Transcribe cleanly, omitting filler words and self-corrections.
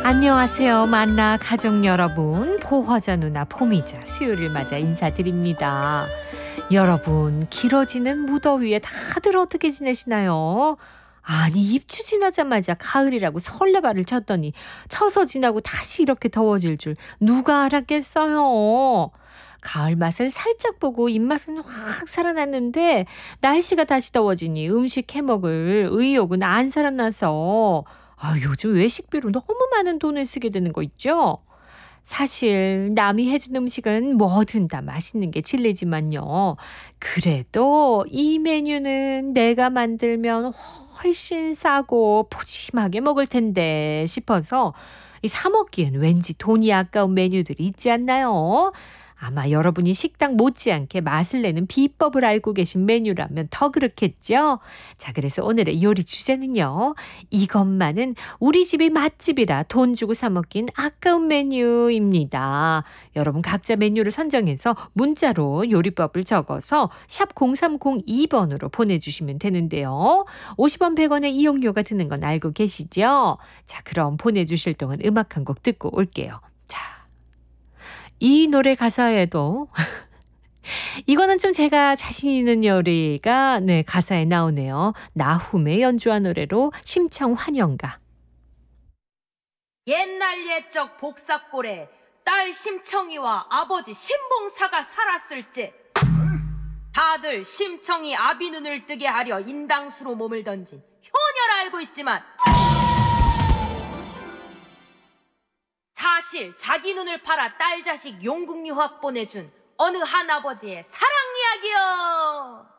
안녕하세요. 만나 가족 여러분. 포화자 누나 포미자 수요일을 맞아 인사드립니다. 여러분, 길어지는 무더위에 다들 어떻게 지내시나요? 아니, 입추 지나자마자 가을이라고 설레발을 쳤더니 처서 지나고 다시 이렇게 더워질 줄 누가 알았겠어요? 가을 맛을 살짝 보고 입맛은 확 살아났는데 날씨가 다시 더워지니 음식 해먹을 의욕은 안 살아나서 요즘 외식비로 너무 많은 돈을 쓰게 되는 거 있죠? 사실 남이 해준 음식은 뭐든 다 맛있는 게 진리지만요. 그래도 이 메뉴는 내가 만들면 훨씬 싸고 푸짐하게 먹을 텐데 싶어서 사 먹기엔 왠지 돈이 아까운 메뉴들이 있지 않나요? 아마 여러분이 식당 못지않게 맛을 내는 비법을 알고 계신 메뉴라면 더 그렇겠죠? 자, 그래서 오늘의 요리 주제는요. 이것만은 우리 집이 맛집이라 돈 주고 사 먹긴 아까운 메뉴입니다. 여러분 각자 메뉴를 선정해서 문자로 요리법을 적어서 샵 0302번으로 보내주시면 되는데요. 50원 100원의 이용료가 드는 건 알고 계시죠? 자, 그럼 보내주실 동안 음악 한 곡 듣고 올게요. 이 노래 가사에도 이거는 좀 제가 자신 있는 요리가 가사에 나오네요. 나훔의 연주한 노래로 심청 환영가. 옛날 옛적 복사골에 딸 심청이와 아버지 신봉사가 살았을 때 다들 심청이 아비 눈을 뜨게 하려 인당수로 몸을 던진 효녀라 알고 있지만 사실 자기 눈을 팔아 딸 자식 용국 유학 보내준 어느 한 아버지의 사랑 이야기요.